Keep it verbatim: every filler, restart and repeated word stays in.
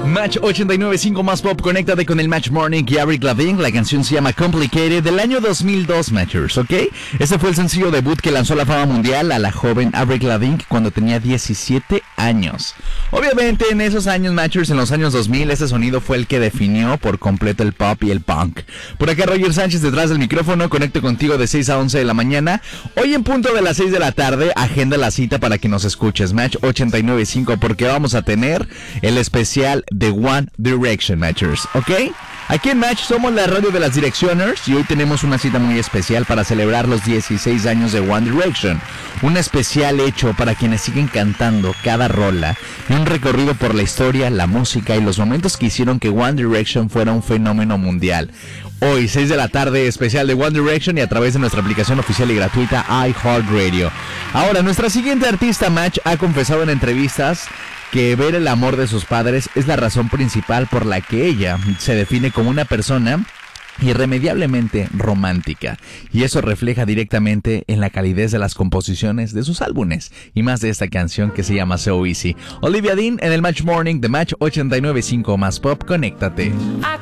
Match ochenta y nueve punto cinco más pop, conéctate con el Match Morning y Avril Lavigne. La canción se llama Complicated, del año dos mil dos, Matchers, ¿ok? Ese fue el sencillo debut que lanzó a la fama mundial a la joven Avril Lavigne cuando tenía diecisiete años. Obviamente en esos años, Matchers, en los años dos mil, ese sonido fue el que definió por completo el pop y el punk. Por acá Roger Sánchez detrás del micrófono, conecto contigo de seis a once de la mañana. Hoy en punto de las seis de la tarde, agenda la cita para que nos escuches, Match ochenta y nueve punto cinco, porque vamos a tener el especial de One Direction, Matchers, ¿ok? Aquí en Match somos la radio de las Directioners y hoy tenemos una cita muy especial para celebrar los dieciséis años de One Direction. Un especial hecho para quienes siguen cantando cada rola y un recorrido por la historia, la música y los momentos que hicieron que One Direction fuera un fenómeno mundial. Hoy, seis de la tarde, especial de One Direction y a través de nuestra aplicación oficial y gratuita iHeartRadio. Ahora, nuestra siguiente artista, Match, ha confesado en entrevistas que ver el amor de sus padres es la razón principal por la que ella se define como una persona irremediablemente romántica, y eso refleja directamente en la calidez de las composiciones de sus álbumes y más de esta canción que se llama So Easy. Olivia Dean en el Match Morning de Match ochenta y nueve punto cinco más pop, conéctate.